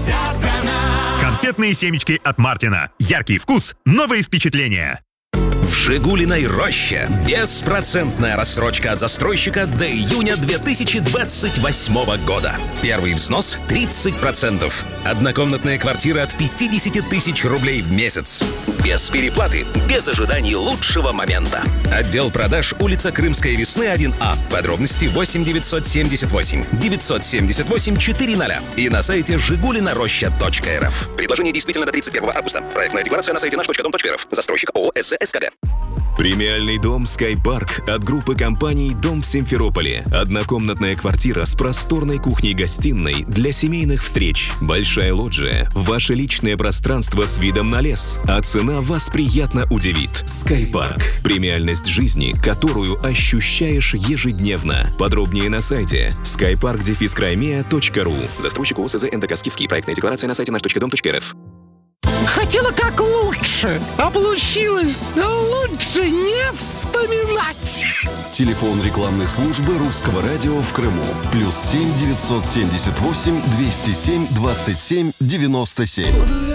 вся страна. Конфетные семечки от Мартина. Яркий вкус, новые впечатления. В «Жигулиной роще» беспроцентная рассрочка от застройщика до июня 2028 года. Первый взнос 30%. Однокомнатная квартира от 50 тысяч рублей в месяц. Без переплаты, без ожиданий лучшего момента. Отдел продаж, улица Крымская Весны, 1А. Подробности 8 978 978 400 и на сайте жигулинароща.рф. Предложение действительно до 31 августа. Проектная декларация на сайте наш.дом.рф. Застройщик ООО «СЗ-СКГ». Премиальный дом «Скайпарк» от группы компаний «Дом в Симферополе». Однокомнатная квартира с просторной кухней-гостиной для семейных встреч. Большая лоджия. Ваше личное пространство с видом на лес. А цена вас приятно удивит. «Скайпарк». Премиальность жизни, которую ощущаешь ежедневно. Подробнее на сайте skypark-crimea.ru. Застройщик ООО «СЗ НДК Скифский». Проектная декларация на сайте наш.дом.рф. Хотела как лучше, а получилось лучше не вспоминать. Телефон рекламной службы Русского радио в Крыму. +7 978 207 27 97.